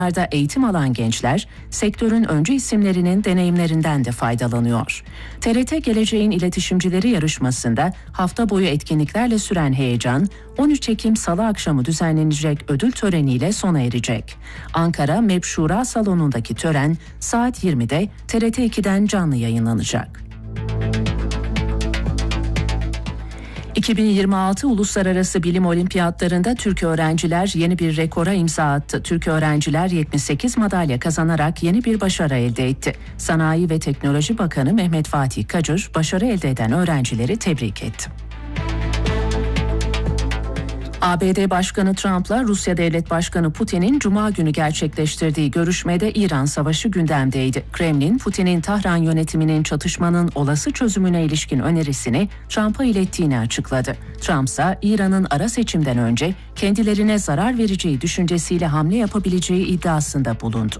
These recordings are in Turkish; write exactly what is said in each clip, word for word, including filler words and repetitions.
eğitim alan gençler, sektörün öncü isimlerinin deneyimlerinden de faydalanıyor. T R T Geleceğin İletişimcileri yarışmasında hafta boyu etkinliklerle süren heyecan, on üç Ekim Salı akşamı düzenlenecek ödül töreniyle sona erecek. Ankara MEP Şura Salonu'ndaki tören saat yirmide T R T iki'den canlı yayınlanacak. iki bin yirmi altı Uluslararası Bilim Olimpiyatlarında Türk öğrenciler yeni bir rekora imza attı. Türk öğrenciler yetmiş sekiz madalya kazanarak yeni bir başarı elde etti. Sanayi ve Teknoloji Bakanı Mehmet Fatih Kacır, başarı elde eden öğrencileri tebrik etti. A B D Başkanı Trump'la Rusya Devlet Başkanı Putin'in Cuma günü gerçekleştirdiği görüşmede İran savaşı gündemdeydi. Kremlin, Putin'in Tahran yönetiminin çatışmanın olası çözümüne ilişkin önerisini Trump'a ilettiğini açıkladı. Trump ise İran'ın ara seçimden önce kendilerine zarar vereceği düşüncesiyle hamle yapabileceği iddiasında bulundu.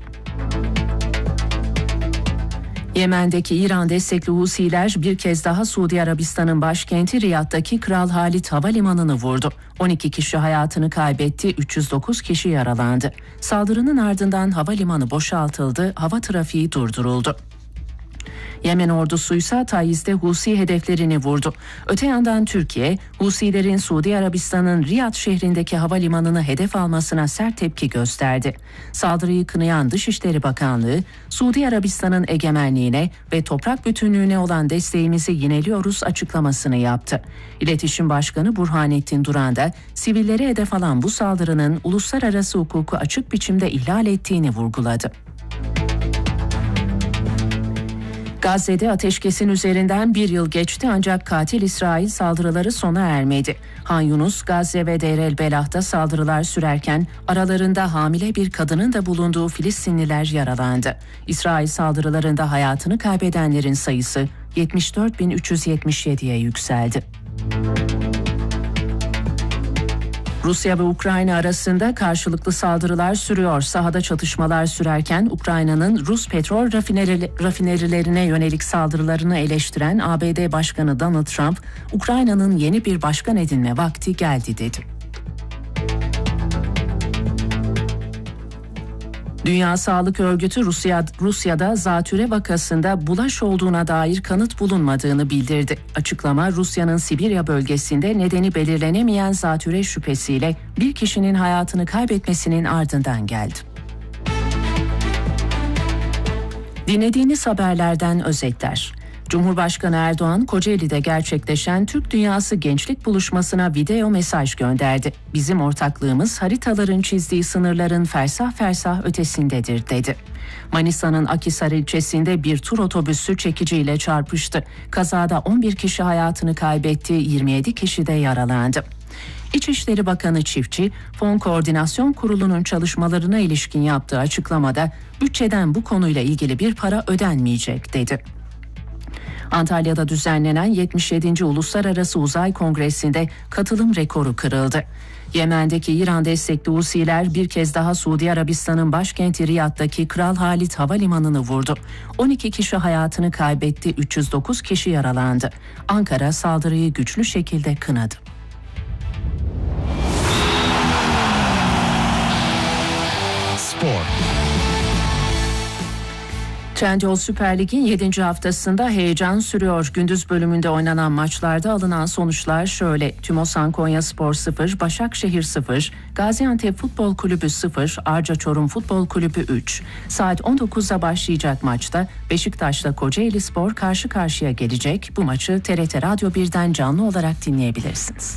Yemen'deki İran destekli Husiler bir kez daha Suudi Arabistan'ın başkenti Riyad'daki Kral Halid Havalimanı'nı vurdu. on iki kişi hayatını kaybetti, üç yüz dokuz kişi yaralandı. Saldırının ardından havalimanı boşaltıldı, hava trafiği durduruldu. Yemen ordusu ise Taiz'de Husi hedeflerini vurdu. Öte yandan Türkiye, Husilerin Suudi Arabistan'ın Riyad şehrindeki havalimanını hedef almasına sert tepki gösterdi. Saldırıyı kınayan Dışişleri Bakanlığı, Suudi Arabistan'ın egemenliğine ve toprak bütünlüğüne olan desteğimizi yineliyoruz açıklamasını yaptı. İletişim Başkanı Burhanettin Duran da sivilleri hedef alan bu saldırının uluslararası hukuku açık biçimde ihlal ettiğini vurguladı. Gazze'de ateşkesin üzerinden bir yıl geçti ancak katil İsrail saldırıları sona ermedi. Han Yunus, Gazze ve Deir el-Belah'ta saldırılar sürerken aralarında hamile bir kadının da bulunduğu Filistinliler yaralandı. İsrail saldırılarında hayatını kaybedenlerin sayısı yetmiş dört bin üç yüz yetmiş yediye yükseldi. Rusya ve Ukrayna arasında karşılıklı saldırılar sürüyor. Sahada çatışmalar sürerken Ukrayna'nın Rus petrol rafineri, rafinerilerine yönelik saldırılarını eleştiren A B D Başkanı Donald Trump, Ukrayna'nın yeni bir başkan edinme vakti geldi dedi. Dünya Sağlık Örgütü Rusya, Rusya'da zatüre vakasında bulaş olduğuna dair kanıt bulunmadığını bildirdi. Açıklama, Rusya'nın Sibirya bölgesinde nedeni belirlenemeyen zatüre şüphesiyle bir kişinin hayatını kaybetmesinin ardından geldi. Dinlediğiniz haberlerden özetler. Cumhurbaşkanı Erdoğan, Kocaeli'de gerçekleşen Türk Dünyası Gençlik Buluşması'na video mesaj gönderdi. Bizim ortaklığımız haritaların çizdiği sınırların fersah fersah ötesindedir dedi. Manisa'nın Akhisar ilçesinde bir tur otobüsü çekiciyle çarpıştı. Kazada on bir kişi hayatını kaybetti, yirmi yedi kişi de yaralandı. İçişleri Bakanı Çiftçi, Fon Koordinasyon Kurulu'nun çalışmalarına ilişkin yaptığı açıklamada bütçeden bu konuyla ilgili bir para ödenmeyecek dedi. Antalya'da düzenlenen yetmiş yedinci Uluslararası Uzay Kongresi'nde katılım rekoru kırıldı. Yemen'deki İran destekli Husiler bir kez daha Suudi Arabistan'ın başkenti Riyad'daki Kral Halid Havalimanı'nı vurdu. on iki kişi hayatını kaybetti, üç yüz dokuz kişi yaralandı. Ankara saldırıyı güçlü şekilde kınadı. Spor. Trendyol Süper Lig'in yedinci haftasında heyecan sürüyor. Gündüz bölümünde oynanan maçlarda alınan sonuçlar şöyle: Tümosan Konyaspor sıfır, Başakşehir sıfır, Gaziantep Futbol Kulübü sıfır, Arca Çorum Futbol Kulübü üç. Saat on dokuzda başlayacak maçta Beşiktaş'la Kocaelispor karşı karşıya gelecek. Bu maçı T R T Radyo birden canlı olarak dinleyebilirsiniz.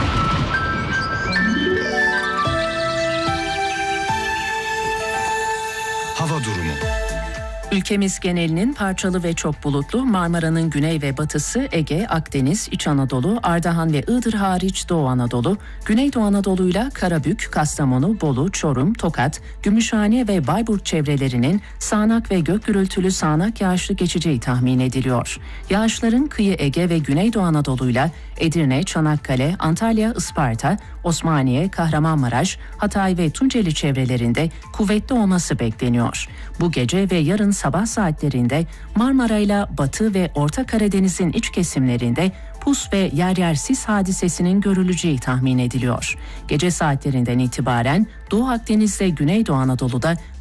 Hava durumu. Ülkemiz genelinin parçalı ve çok bulutlu, Marmara'nın güney ve batısı, Ege, Akdeniz, İç Anadolu, Ardahan ve Iğdır hariç Doğu Anadolu, Güneydoğu Anadolu'yla Karabük, Kastamonu, Bolu, Çorum, Tokat, Gümüşhane ve Bayburt çevrelerinin sağanak ve gök gürültülü sağanak yağışlı geçeceği tahmin ediliyor. Yağışların kıyı Ege ve Güneydoğu Anadolu'yla Edirne, Çanakkale, Antalya, Isparta, Osmaniye, Kahramanmaraş, Hatay ve Tunceli çevrelerinde kuvvetli olması bekleniyor. Bu gece ve yarın sabah saatlerinde Marmara ile Batı ve Orta Karadeniz'in iç kesimlerinde pus ve yer yer sis hadisesinin görüleceği tahmin ediliyor. Gece saatlerinden itibaren Doğu Akdeniz'de Güneydoğu Anadolu'da